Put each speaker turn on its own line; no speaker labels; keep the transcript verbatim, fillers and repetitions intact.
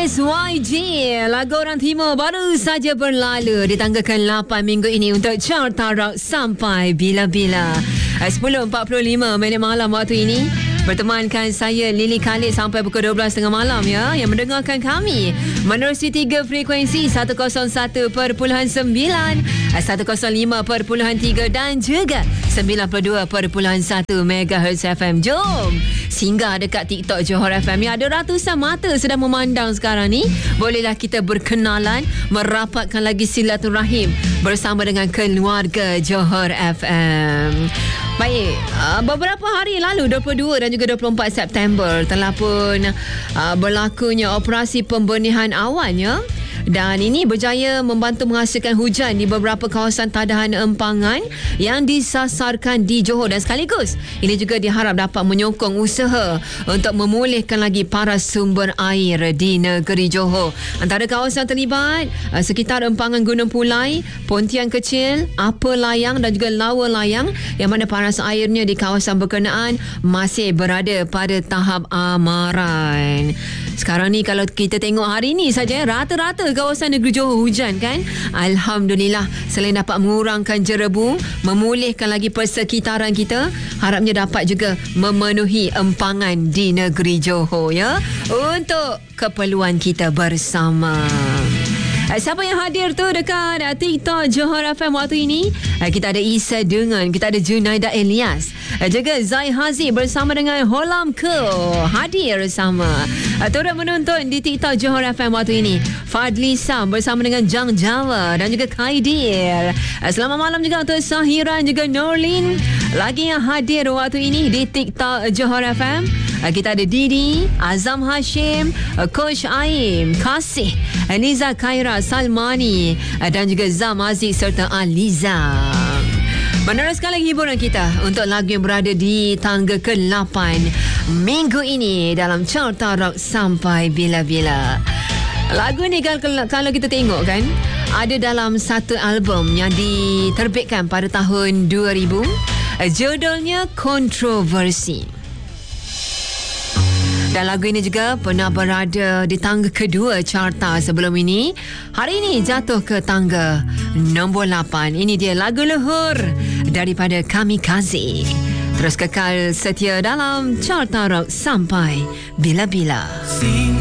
S Y G, lagu orang timur baru saja berlalu di tangga ke lapan minggu ini untuk Carta Rock sampai bila-bila. sepuluh empat puluh lima minit malam waktu ini. Bertemankan saya Lily Khalid sampai pukul dua belas tiga puluh malam ya, yang mendengarkan kami menerusi tiga frekuensi seratus satu perpuluhan sembilan, seratus lima perpuluhan tiga dan juga sembilan puluh dua perpuluhan satu megahertz F M. Jom singgah dekat TikTok Johor F M yang ada ratusan mata sedang memandang sekarang ni. Bolehlah kita berkenalan, merapatkan lagi silaturahim bersama dengan keluarga Johor F M. Baik, uh, beberapa hari lalu dua puluh dua dan juga dua puluh empat September telah pun uh, berlakunya operasi pembenihan awan ya. Dan ini berjaya membantu menghasilkan hujan di beberapa kawasan tadahan empangan yang disasarkan di Johor, dan sekaligus ini juga diharap dapat menyokong usaha untuk memulihkan lagi paras sumber air di negeri Johor. Antara kawasan terlibat uh, sekitar empangan Gunung Pulai, Pontian Kecil, Upper Layang dan juga Lower Layang, yang mana paras airnya di kawasan berkenaan masih berada pada tahap amaran. Sekarang ni kalau kita tengok hari ni saja, rata-rata kawasan negeri Johor hujan kan. Alhamdulillah, selain dapat mengurangkan jerebu, memulihkan lagi persekitaran kita, harapnya dapat juga memenuhi empangan di negeri Johor ya, untuk keperluan kita bersama. Siapa yang hadir tu dekat TikTok Johor F M waktu ini? Kita ada Isa Dengan, kita ada Junaida Elias, juga Zai Haziq bersama dengan Holam Ko hadir sama. Turut menonton di TikTok Johor F M waktu ini Fadli Sam bersama dengan Jang Jawa dan juga Khaidir. Selamat malam juga untuk Sahiran juga Norlin lagi yang hadir waktu ini di TikTok Johor F M. Kita ada Didi, Azam Hashim, Coach Aim, Kasih, Liza Khaira Salmani dan juga Zam Aziz serta Aliza. Meneruskan lagi hiburan kita untuk lagu yang berada di tangga ke lapan minggu ini dalam Carta Rock sampai bila-bila. Lagu ni kalau, kalau kita tengok kan, ada dalam satu album yang diterbitkan pada tahun dua ribu. Judulnya Kontroversi. Dan lagu ini juga pernah berada di tangga kedua carta sebelum ini. Hari ini jatuh ke tangga nombor lapan. Ini dia lagu Luhur daripada Kamikaze. Terus kekal setia dalam Carta Rock sampai bila-bila.